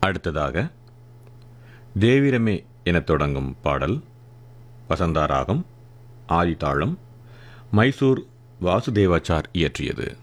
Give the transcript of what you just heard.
அடுத்ததாக தேவிரமே எனத் தொடங்கும் பாடல் வசந்தாராகம் ஆதிதாளம் மைசூர் வாசுதேவாச்சார் இயற்றியது.